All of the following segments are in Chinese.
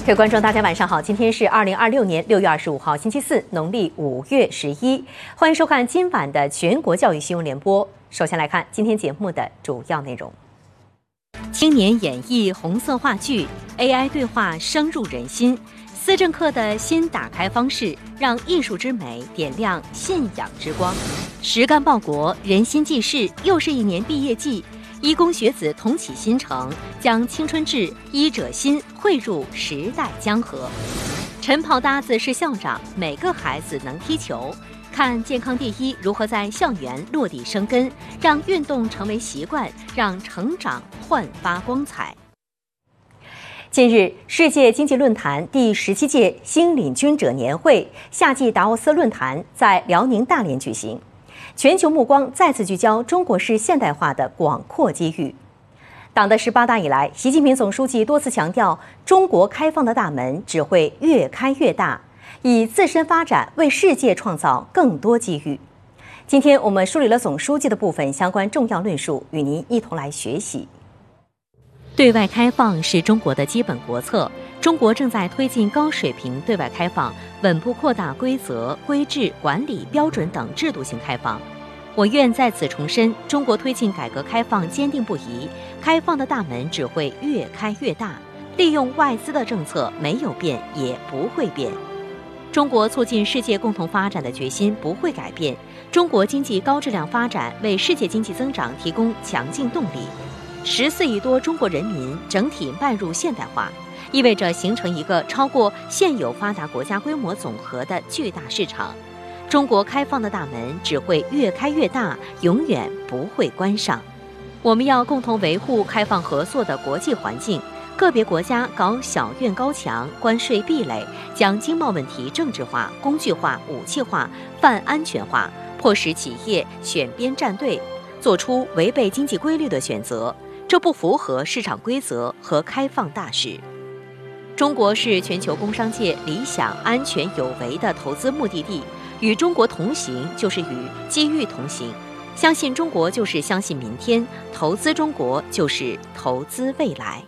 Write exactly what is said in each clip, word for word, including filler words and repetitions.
各位观众，大家晚上好，今天是二零二六年六月二十五号，星期四，农历五月十一，欢迎收看今晚的全国教育新闻联播。首先来看今天节目的主要内容：青年演绎红色话剧 ，A I 对话深入人心。思政课的新打开方式，让艺术之美点亮信仰之光。实干报国，人心济世，又是一年毕业季。医工学子同启新程，将青春志、医者心汇入时代江河。晨跑搭子是校长，每个孩子能踢球。看健康第一如何在校园落地生根，让运动成为习惯，让成长焕发光彩。近日，世界经济论坛第十七届新领军者年会夏季达沃斯论坛在辽宁大连举行。全球目光再次聚焦中国式现代化的广阔机遇。党的十八大以来，习近平总书记多次强调，中国开放的大门只会越开越大，以自身发展为世界创造更多机遇。今天我们梳理了总书记的部分相关重要论述，与您一同来学习。对外开放是中国的基本国策，中国正在推进高水平对外开放，稳步扩大规则、规制、管理、标准等制度性开放。我愿在此重申，中国推进改革开放坚定不移，开放的大门只会越开越大，利用外资的政策没有变也不会变。中国促进世界共同发展的决心不会改变，中国经济高质量发展为世界经济增长提供强劲动力。十四亿多中国人民整体迈入现代化，意味着形成一个超过现有发达国家规模总和的巨大市场。中国开放的大门只会越开越大，永远不会关上。我们要共同维护开放合作的国际环境。个别国家搞小院高墙、关税壁垒，将经贸问题政治化、工具化、武器化、泛安全化，迫使企业选边站队，做出违背经济规律的选择。这不符合市场规则和开放大势。中国是全球工商界理想、安全、有为的投资目的地，与中国同行就是与机遇同行。相信中国就是相信明天，投资中国就是投资未来。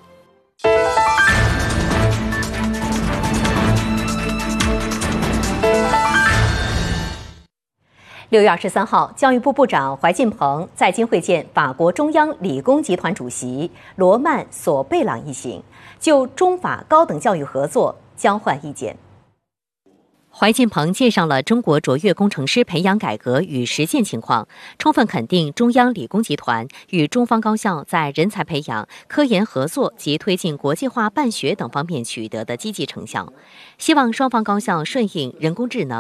六月二十三号，教育部部长怀进鹏在京会见法国中央理工集团主席罗曼·索贝朗一行，就中法高等教育合作交换意见。怀进鹏介绍了中国卓越工程师培养改革与实践情况，充分肯定中央理工集团与中方高校在人才培养、科研合作及推进国际化办学等方面取得的积极成效，希望双方高校顺应人工智能、